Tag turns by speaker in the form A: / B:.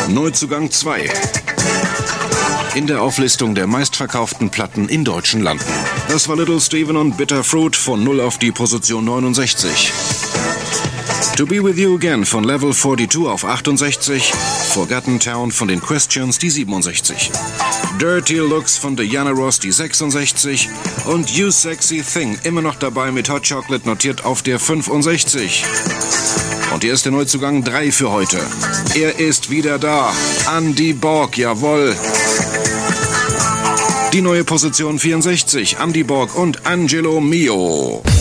A: Neuzugang 2. In der Auflistung der meistverkauften Platten in deutschen Landen. Das war Little Steven und Bitter Fruit von 0 auf die Position 69. To Be With You Again von Level 42 auf 68. Forgotten Town von den Questions die 67. Dirty Looks von Diana Ross die 66. Und You Sexy Thing immer noch dabei mit Hot Chocolate notiert auf der 65. Und hier ist der Neuzugang 3 für heute. Er ist wieder da. Andy Borg, jawohl. Die neue Position 64, Andy Borg und Angelo Mio.